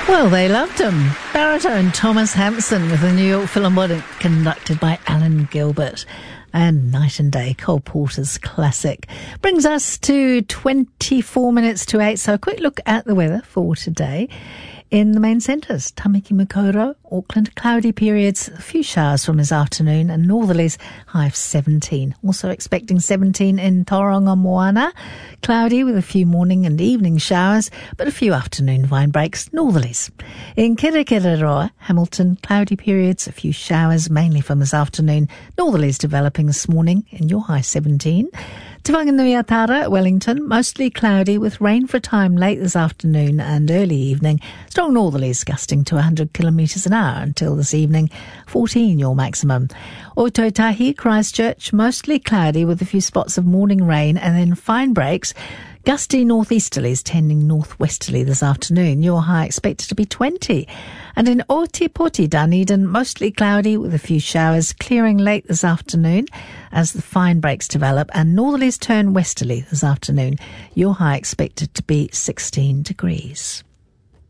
Well, they loved him. Baritone Thomas Hampson with the New York Philharmonic, conducted by Alan Gilbert. And Night and Day, Cole Porter's classic. Brings us to 24 minutes to 8. So a quick look at the weather for today. In the main centres, Tamaki Makaurau, Auckland, cloudy periods, a few showers from this afternoon, and northerlies, high of 17. Also expecting 17 in Tauranga Moana, cloudy with a few morning and evening showers, but a few afternoon vine breaks, northerlies. In Kirikiriroa, Hamilton, cloudy periods, a few showers, mainly from this afternoon, northerlies developing this morning, in your high 17. Te Whanganui-a-Tara, Wellington, mostly cloudy with rain for a time late this afternoon and early evening. Strong northerlies gusting to 100 kilometres an hour until this evening, 14 your maximum. Ototahi, Christchurch, mostly cloudy with a few spots of morning rain and then fine breaks. Gusty northeasterlies tending northwesterly this afternoon. Your high expected to be 20. And in Otipoti, Dunedin, mostly cloudy with a few showers, clearing late this afternoon as the fine breaks develop and northerlies turn westerly this afternoon. Your high expected to be 16 degrees.